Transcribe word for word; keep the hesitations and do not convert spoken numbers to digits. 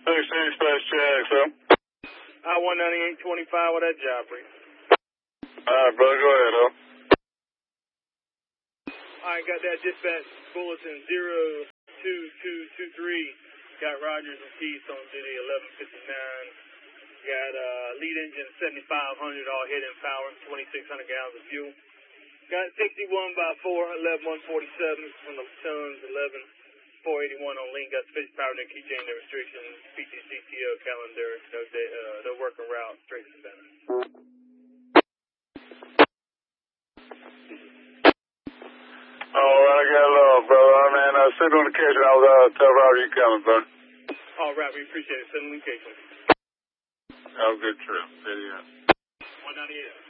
sixteen Space Jack, so. I one ninety-eight twenty-five with that job, please. Alright, brother, go ahead, huh? Alright, got that dispatch bulletin zero two two two three. Got Rogers and Keith on duty eleven fifty-nine. Got uh, lead engine seventy-five hundred, all hidden power, twenty-six hundred gallons of fuel. Got sixty-one by four, eleven one forty-seven on the tons, eleven four eighty-one on lean. Got sufficient power, no keychain, no restrictions, P T C T O calendar, no, day, uh, no working route, straight to the center. All right, I got love, brother. I mean, uh, send on the location. I was out uh, tell Roger you coming, brother. All right, we appreciate it. Send the location. Have a good trip. See ya. one ninety-eight.